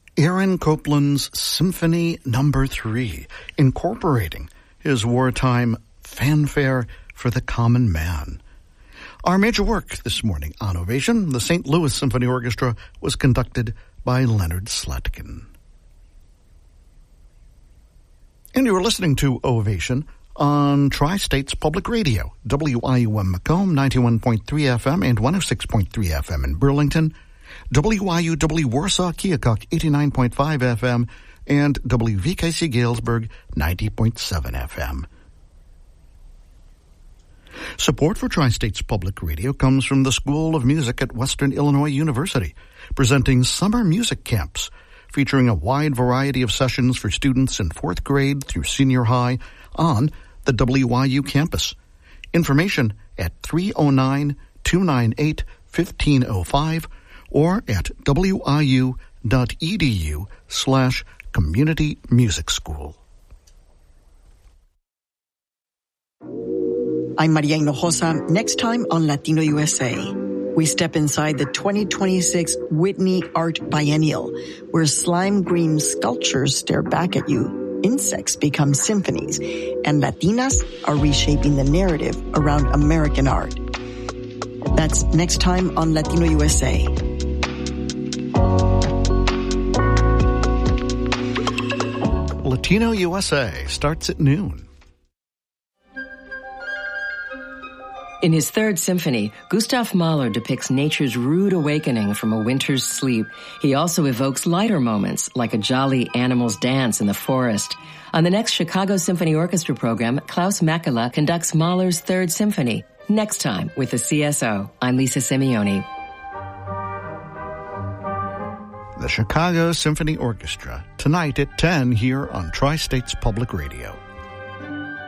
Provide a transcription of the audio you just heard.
Aaron Copland's Symphony No. 3, incorporating his wartime fanfare for the common man. Our major work this morning on Ovation, the St. Louis Symphony Orchestra, was conducted by Leonard Slatkin. And you are listening to Ovation on Tri-States Public Radio, WIUM Macomb, 91.3 FM and 106.3 FM in Burlington, WIUW Warsaw Keokuk, 89.5 FM, and WVKC Galesburg, 90.7 FM. Support for Tri-States Public Radio comes from the School of Music at Western Illinois University, presenting summer music camps, featuring a wide variety of sessions for students in 4th grade through senior high on the WIU campus. Information at 309-298-1505 or at wiu.edu/community music school. I'm Maria Hinojosa. Next time on Latino USA, we step inside the 2026 Whitney Art Biennial, where slime green sculptures stare back at you, insects become symphonies, and Latinas are reshaping the narrative around American art. That's next time on Latino USA. Latino USA starts at noon. In his third symphony, Gustav Mahler depicts nature's rude awakening from a winter's sleep. He also evokes lighter moments, like a jolly animal's dance in the forest. On the next Chicago Symphony Orchestra program, Klaus Makela conducts Mahler's Third Symphony. Next time with the CSO, I'm Lisa Simeone. The Chicago Symphony Orchestra, tonight at 10 here on Tri-States Public Radio.